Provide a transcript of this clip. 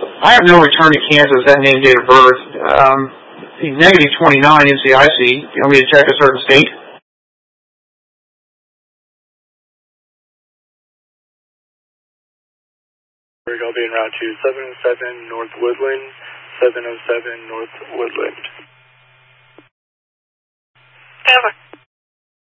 I have no return to Kansas, that name, date of birth. Negative 29 NCIC. You want me to check a certain state? I'll be in route 277 North Woodland, 707 North Woodland. Over.